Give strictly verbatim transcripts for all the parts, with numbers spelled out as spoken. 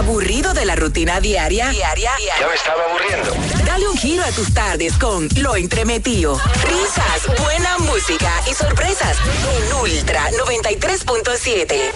¿Aburrido de la rutina diaria? Diaria. Ya me estaba aburriendo. Dale un giro a tus tardes con Lo Entremetido. Risas, buena música y sorpresas en Ultra noventa y tres punto siete.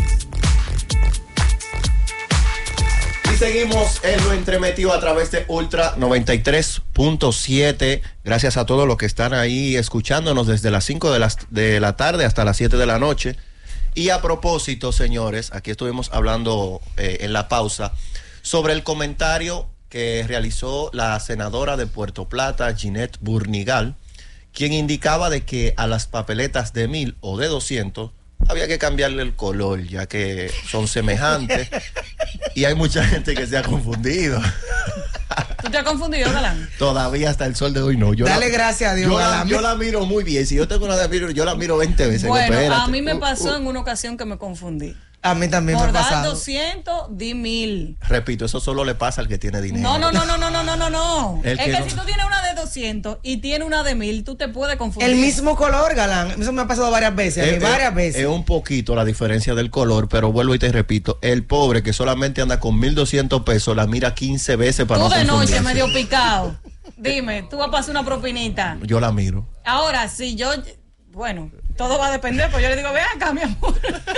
Y seguimos en Lo Entremetido a través de Ultra noventa y tres punto siete. Gracias a todos los que están ahí escuchándonos desde las cinco de la, de la tarde hasta las siete de la noche. Y a propósito, señores, aquí estuvimos hablando eh, en la pausa sobre el comentario que realizó la senadora de Puerto Plata, Ginette Burnigal, quien indicaba de que a las papeletas de mil o de doscientos había que cambiarle el color, ya que son semejantes. Y hay mucha gente que se ha confundido. ¿Tú te has confundido, Galán? Todavía hasta el sol de hoy no. Yo Dale la, gracias a Dios, yo Galán. La, yo la miro muy bien. Si yo tengo una de miro, yo la miro veinte veces. Bueno, Espérate. a mí me pasó Uh, uh. en una ocasión que me confundí. A mí también me Por ha dar pasado. doscientos, di mil. Repito, eso solo le pasa al que tiene dinero. No, no, no, no, no, no, no, no, no. El Es que que, no- si tú tienes una de doscientos y tienes una de mil, tú te puedes confundir. El mismo color, Galán. Eso me ha pasado varias veces. a mí, Es- varias es- veces. Es un poquito la diferencia del color, pero vuelvo y te repito, el pobre que solamente anda con mil doscientos pesos la mira quince veces para Tú no de noche confundirse. medio picado. Dime, tú vas a pasar una propinita. Yo la miro. Ahora, si yo, bueno, todo va a depender, pues yo le digo, ven acá, mi amor.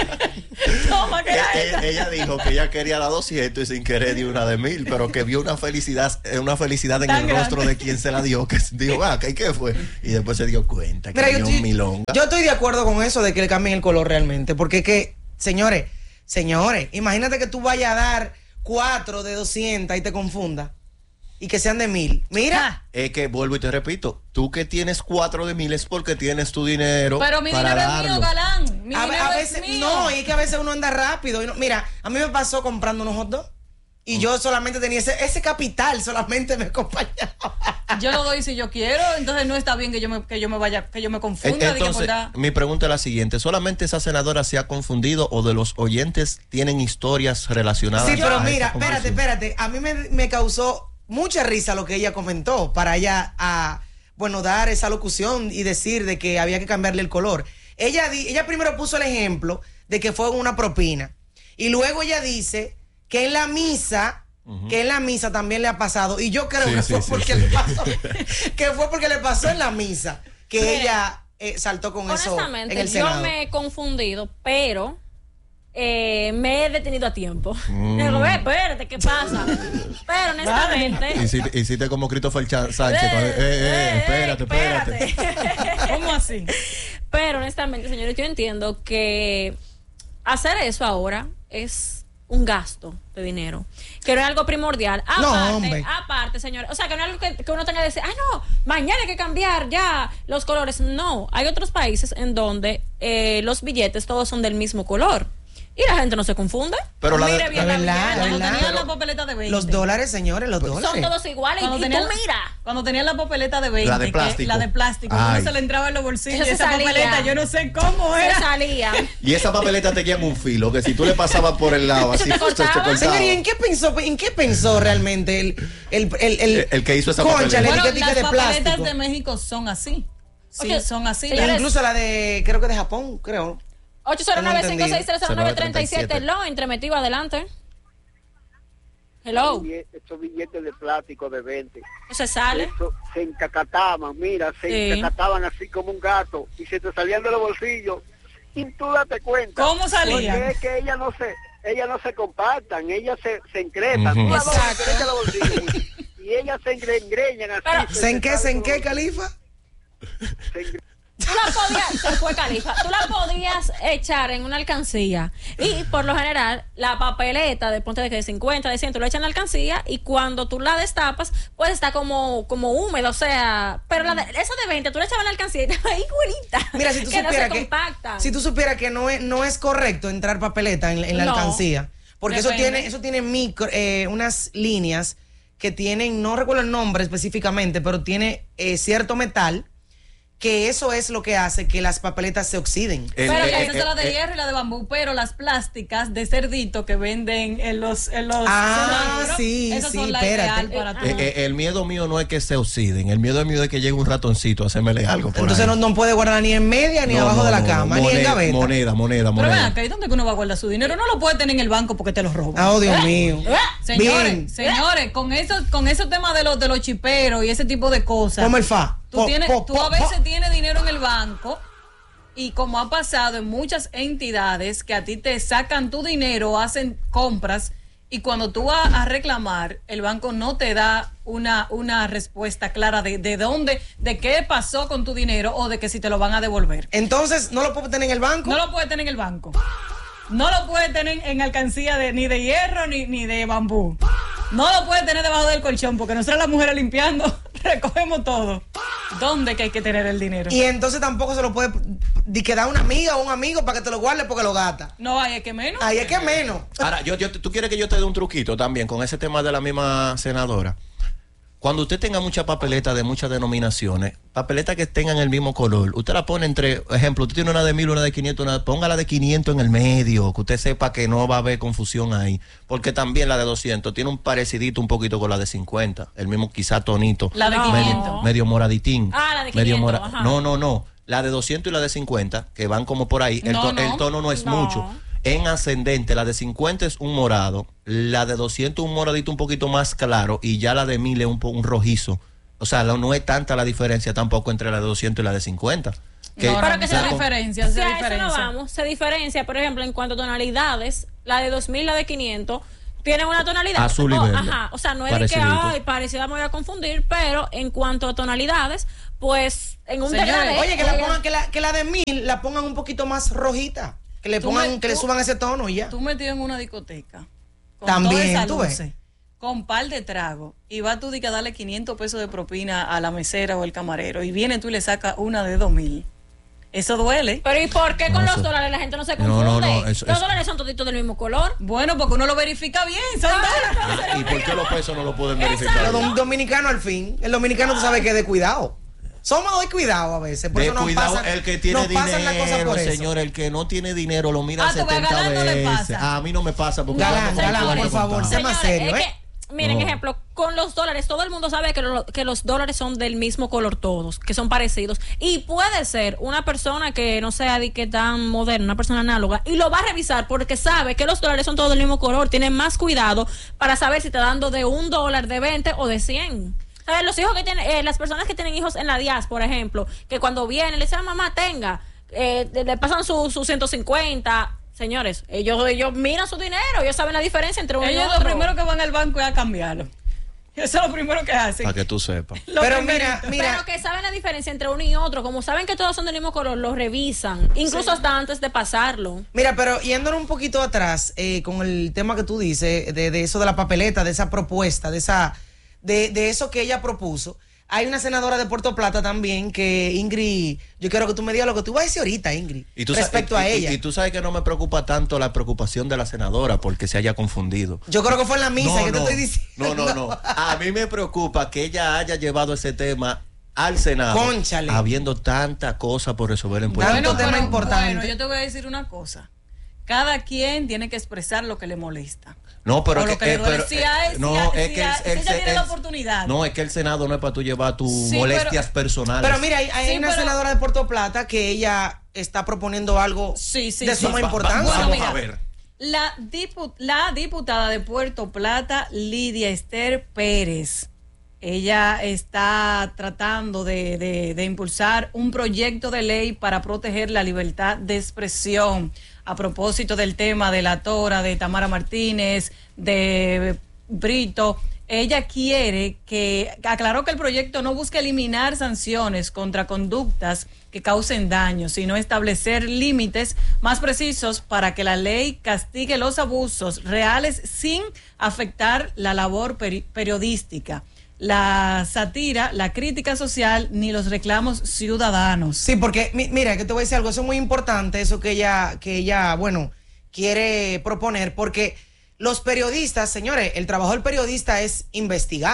Toma, que Eh, era eh, esta. ella dijo que ella quería la doscientos y sin querer dio una de mil, pero que vio una felicidad, eh, una felicidad en Tan el grande. rostro de quien se la dio, que dijo, ah, ¿qué, qué fue? Y después se dio cuenta que Mira, yo había estoy, un milonga. yo estoy de acuerdo con eso de que le cambien el color realmente. Porque es que, señores, señores, imagínate que tú vayas a dar cuatro de doscientos y te confunda. Y que sean de mil. Mira. Ah, Es que vuelvo y te repito, tú que tienes cuatro de mil es porque tienes tu dinero pero mi para dinero darlo. es mío, Galán. Mi A, dinero a es veces, mío. no, y es que a veces uno anda rápido. Y no, mira, a mí me pasó comprando unos hot dogs. Y yo solamente tenía ese, ese capital, solamente me acompañaba. Yo lo doy si yo quiero, entonces no está bien que yo me, que yo me vaya, que yo me En- confunda. de que por Entonces, dar- mi pregunta es la siguiente, ¿solamente esa senadora se ha confundido o de los oyentes tienen historias relacionadas? Sí, pero a esa mira, espérate, confusión? espérate. A mí me, me causó mucha risa lo que ella comentó para ella, a, bueno, dar esa locución y decir de que había que cambiarle el color. Ella, di- ella primero puso el ejemplo de que fue una propina. Y luego ella dice que en la misa, que en la misa también le ha pasado. Y yo creo Sí, que sí, fue sí, porque sí. le pasó. Que fue porque le pasó en la misa. Que Mire, ella eh, saltó con eso en Honestamente, el yo Senado. me he confundido, pero eh, me he detenido a tiempo. Mm. Digo, "Ve, espérate, ¿qué pasa?" Pero honestamente, Hiciste, hiciste como Christopher Cha- Sánchez. cuando- eh, eh, espérate, espérate. ¿Cómo así? Pero honestamente, señores, yo entiendo que hacer eso ahora es un gasto de dinero, que no es algo primordial. No, Aparte, hombre. aparte, señores, o sea, que no es algo que, que uno tenga que decir, ay, no, mañana hay que cambiar ya los colores. No, hay otros países en donde eh, los billetes todos son del mismo color y la gente no se confunde. Pero la de- Mire bien la la verdad, billeta. la Cuando verdad. tenían Pero la papeleta de veinte. Los dólares, señores, los dólares. Son todos iguales y, Cuando y tú tenían, mira. cuando tenían la papeleta de veinte, La de que- plástico. la de plástico, Ay. uno se le entraba en los bolsillos Eso y se esa salía. papeleta, yo no sé cómo Se era. salía. Y esa papeleta te guían un filo, que si tú le pasabas por el lado así, Eso te se te cortaba. cortaba. Señor, ¿y en qué pensó, en qué pensó realmente el, el, el, el, El- el que hizo esa Concha, papeleta. le Bueno, dije las de papeletas plástico. de México son así. Sí, Oye, son así. señores, Incluso la de, creo que de Japón, creo. ocho cero nueve, cinco seis cero cero nueve tres siete. siete. Lo entremetido, adelante. Hello. Estos billetes de plástico de veinte, No se sale. eso, se encacataban, mira, se Sí. encacataban así como un gato y se te salían de los bolsillos y tú date cuenta. ¿Cómo salían? Porque es que ellas no se, ellas no se compactan, ellas se, se encretan. Ujú. Tú las doblas y Exacto. te echas los bolsillos y ellas se engre- engreñan así. Pero- ¿Se en qué, se en qué, salen Califa? se engre- Tú la podías, se fue Califa, tú la podías echar en una alcancía y por lo general la papeleta de ponte de que de cincuenta, de cien, tú lo echas en la alcancía y cuando tú la destapas pues está como, como húmeda, o sea, pero la de, esa de veinte tú la echabas en la alcancía y estaba igualita. Mira, si tú que no supieras se que, compactan. si tú supieras que no es, no es correcto entrar papeleta en, en la No. alcancía, porque eso Depende. tiene, eso tiene micro, eh, unas líneas que tienen, no recuerdo el nombre específicamente, pero tiene eh, cierto metal que eso es lo que hace que las papeletas se oxiden. El- Pero eh, esa eh, es la de eh, hierro y la de bambú, pero las plásticas de cerdito que venden en los en los Ah, semáforos, sí, esas sí, son la espérate. ideal para Eh, tu- eh, eh, el miedo mío no es que se oxiden, el miedo mío es que llegue un ratoncito a hacérmele algo por Entonces ahí. no, no puede guardar ni en media, ni No, abajo no, de la no, cama, no, ni en moneda, gaveta. moneda, moneda, Pero ven moneda. acá, ¿y dónde que uno va a guardar su dinero? No lo puede tener en el banco porque te lo roban. Ah, oh, Dios mío. ¿Eh? Señores, Bien. señores, con esos con esos temas de los de los chiperos y ese tipo de cosas. Ponme el fa. Tú, Po, tienes, po, tú po, a veces po. tienes dinero en el banco y como ha pasado en muchas entidades que a ti te sacan tu dinero, hacen compras y cuando tú vas a reclamar, el banco no te da una, una respuesta clara de, de dónde, de qué pasó con tu dinero o de que si te lo van a devolver. Entonces, ¿no lo puedo tener en el banco? No lo puedes tener en el banco. No lo puedes tener en alcancía de, ni de hierro ni, ni de bambú. No lo puedes tener debajo del colchón porque nosotros las mujeres limpiando recogemos todo. ¿Dónde que hay que tener el dinero? Y entonces tampoco se lo puede di que da una amiga o un amigo para que te lo guarde porque lo gasta. No, ahí es que menos. Ahí es que menos. Ahora, yo, yo, tú quieres que yo te dé un truquito también con ese tema de la misma senadora. Cuando usted tenga mucha papeleta de muchas denominaciones, papeletas que tengan el mismo color, usted la pone entre, ejemplo, usted tiene una de mil, una de quinientos, una, póngala de quinientos en el medio, que usted sepa que no va a haber confusión ahí. Porque también la de doscientos tiene un parecidito un poquito con la de cincuenta, el mismo quizá tonito. La de No. medio, quinientos. medio moraditín. Ah, la de medio quinientos, ajá. No, no, no. La de doscientos y la de cincuenta, que van como por ahí, el, No, to- no. el tono no es No. mucho. En ascendente, la de cincuenta es un morado, la de doscientos un moradito un poquito más claro y ya la de mil es un, po- un rojizo. O sea, no, no es tanta la diferencia tampoco entre la de doscientos y la de cincuenta. Que, No, no, Pero que se se- diferencia, Si se a eso no diferencia. vamos, se diferencia, por ejemplo, en cuanto a tonalidades, la de dos mil y la de quinientos tienen una tonalidad. Azul y Oh, verde. Ajá, o sea, no es de que, Parecidito. ay, parecida me voy a confundir, pero en cuanto a tonalidades, pues en un Señores, degradé, Oye, que la ella- pongan, que la, que la de mil la pongan un poquito más rojita. Que le Tú pongan, me- que le tú- suban ese tono y ya. Tú metido en una discoteca. Con También, todas esas tú ves. luces, con par de trago. Y vas tú di que a darle quinientos pesos de propina a la mesera o el camarero. Y viene tú y le sacas una de dos mil. Eso duele. Pero ¿y por qué con No, los eso- dólares la gente no se No, confunde? no, no, eso- los eso- dólares son toditos del mismo color. Bueno, porque uno lo verifica bien. Son dólares. ¿Y por qué los pesos no lo pueden Pero verificar? dom- dominicano al fin, el dominicano tú sabes que es de cuidado. Somos de cuidado a veces. Por De eso nos cuidado, pasan, el que tiene nos pasan las cosas dinero, por eso. señor, el que no tiene dinero lo mira Ah, tú ves, a setenta Galán no le veces. pasa. A mí no me pasa porque Galán, yo no Galán, puedo por favor, contar. sea más Señores, serio, es ¿eh? que, miren, No. ejemplo, con los dólares, todo el mundo sabe que, lo- que los dólares son del mismo color todos, que son parecidos. Y puede ser una persona que no sea de que tan moderna, una persona análoga, y lo va a revisar porque sabe que los dólares son todos del mismo color, tiene más cuidado para saber si está dando de un dólar, de veinte o de cien. ¿Sabes? Los hijos que tienen, eh, las personas que tienen hijos en la diáspora, por ejemplo, que cuando vienen le dicen, mamá, tenga, eh, le le pasan sus su ciento cincuenta. Señores, ellos, ellos miran su dinero, ellos saben la diferencia entre uno y Ellos otro. lo primero que van al banco es a cambiarlo. Eso es lo primero que hacen. Para que tú sepas. Lo Pero primerito. mira, mira, Pero que saben la diferencia entre uno y otro, como saben que todos son del mismo color, lo revisan, incluso hasta antes de pasarlo. Mira, pero yéndonos un poquito atrás eh, con el tema que tú dices, de, de eso de la papeleta, de esa propuesta, de esa, de, de eso que ella propuso. Hay una senadora de Puerto Plata también que Ingrid, yo quiero que tú me digas lo que tú vas a decir ahorita, Ingrid, Y tú sa- respecto y- a y- ella. Y, tú sabes que no me preocupa tanto la preocupación de la senadora porque se haya confundido. Yo creo que fue en la misa No, que te no, estoy diciendo. no, no, no. A mí me preocupa que ella haya llevado ese tema al Senado. Cónchale. Habiendo tanta cosa por resolver en Puerto Tanto Rico. tema pero, importante. Bueno, yo te voy a decir una cosa. Cada quien tiene que expresar lo que le molesta. No, pero O lo que le duele. pero, Si a él- no, si a- es si que a- el- si el- ella tiene el- la oportunidad. No, es que el Senado no es para tú llevar tus Sí, molestias pero- personales. Pero mira, hay, hay Sí, una pero- senadora de Puerto Plata que ella está proponiendo algo Sí, sí, de sí. suma Va- va- importancia. vamos Bueno, mira. a ver. La, dipu- la diputada de Puerto Plata, Lidia Esther Pérez, ella está tratando de, de- de impulsar un proyecto de ley para proteger la libertad de expresión. A propósito del tema de la tora de Tamara Martínez, de Brito, ella quiere que, aclaró que el proyecto no busca eliminar sanciones contra conductas que causen daño, sino establecer límites más precisos para que la ley castigue los abusos reales sin afectar la labor peri- periodística, la sátira, la crítica social ni los reclamos ciudadanos. Sí, porque mi- mira, que te voy a decir algo, eso es muy importante, eso que ella, que ella, bueno, quiere proponer, porque los periodistas, señores, el trabajo del periodista es investigar.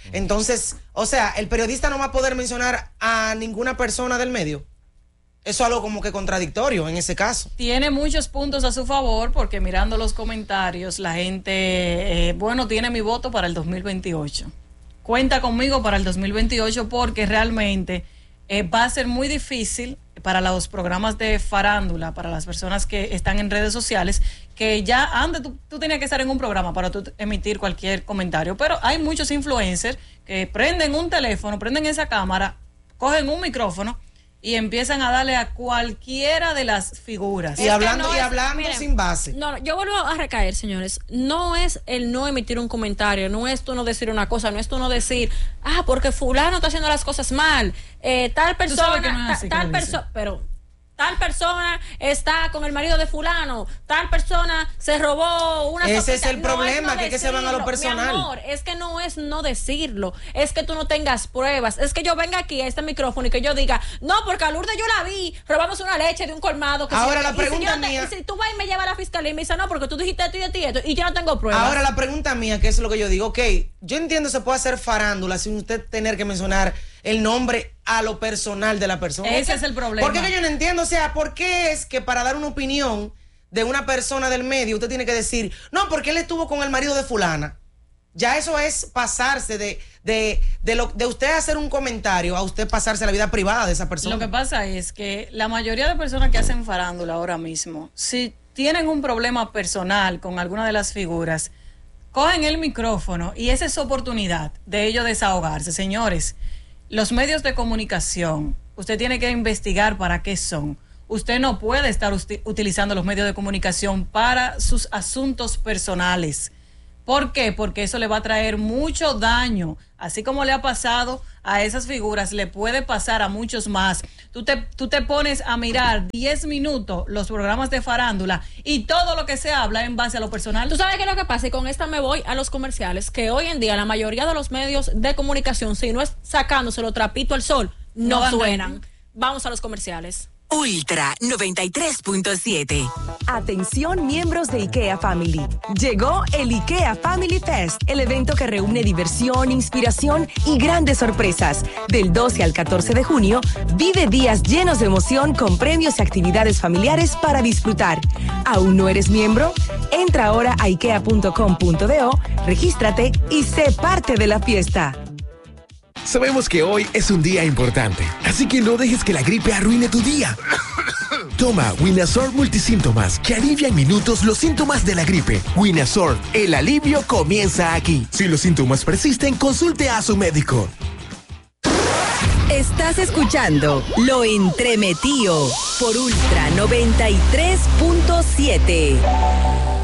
Entonces, o sea, el periodista no va a poder mencionar a ninguna persona del medio. Eso es algo como que contradictorio en ese caso. Tiene muchos puntos a su favor porque mirando los comentarios, la gente, eh, bueno, tiene mi voto para el dos mil veintiocho. Cuenta conmigo para el dos mil veintiocho porque realmente eh, va a ser muy difícil para los programas de farándula, para las personas que están en redes sociales, que ya antes tú, tú tenías que estar en un programa para tú emitir cualquier comentario, pero hay muchos influencers que prenden un teléfono, prenden esa cámara, cogen un micrófono y empiezan a darle a cualquiera de las figuras. Y hablando, no y es- hablando miren, sin base. No, no, yo vuelvo a recaer, señores. No es el no emitir un comentario, no es tú no decir una cosa, no es tú no decir, ah, porque fulano está haciendo las cosas mal, eh, tal sabes persona, que no es ta- así que tal lo dice. persona, pero tal persona está con el marido de fulano, tal persona se robó una Ese sopita. es el problema, que es que se van a lo decirlo, personal. Mi amor, es que no es no decirlo, es que tú no tengas pruebas, es que yo venga aquí a este micrófono y que yo diga, no, porque a Lourdes yo la vi robándose una leche de un colmado. Que Ahora, si- la y si pregunta yo te- mía- y si tú vas y me llevas a la fiscalía y me dice, no, porque tú dijiste esto y esto y esto, y yo no tengo pruebas. Ahora la pregunta mía, que es lo que yo digo, ok, yo entiendo se puede hacer farándula sin usted tener que mencionar el nombre a lo personal de la persona. Ese es el problema. ¿Por qué que yo no entiendo? O sea, ¿por qué es que para dar una opinión de una persona del medio usted tiene que decir, no, porque él estuvo con el marido de fulana? Ya eso es pasarse de, de, de, lo, de usted hacer un comentario a usted pasarse a la vida privada de esa persona. Lo que pasa es que la mayoría de personas que hacen farándula ahora mismo, si tienen un problema personal con alguna de las figuras, cogen el micrófono y esa es su oportunidad de ellos desahogarse. Señores, los medios de comunicación, usted tiene que investigar para qué son. Usted no puede estar usti- utilizando los medios de comunicación para sus asuntos personales. ¿Por qué? Porque eso le va a traer mucho daño. Así como le ha pasado a esas figuras, le puede pasar a muchos más. Tú te, tú te pones a mirar diez minutos los programas de farándula y todo lo que se habla en base a lo personal. Tú sabes qué es lo que pasa, y con esta me voy a los comerciales, que hoy en día la mayoría de los medios de comunicación, si no es sacándoselo trapito al sol, no, No dan suenan. rating. Vamos a los comerciales. Ultra noventa y tres punto siete. Atención miembros de IKEA Family. Llegó el IKEA Family Fest, el evento que reúne diversión, inspiración y grandes sorpresas. Del doce al catorce de junio, vive días llenos de emoción con premios y actividades familiares para disfrutar. ¿Aún no eres miembro? Entra ahora a ikea punto com punto do, regístrate y sé parte de la fiesta. Sabemos que hoy es un día importante, así que no dejes que la gripe arruine tu día. Toma Winazor Multisíntomas, que alivia en minutos los síntomas de la gripe. Winazor, el alivio comienza aquí. Si los síntomas persisten, consulte a su médico. Estás escuchando Lo Entremetido por Ultra noventa y tres punto siete.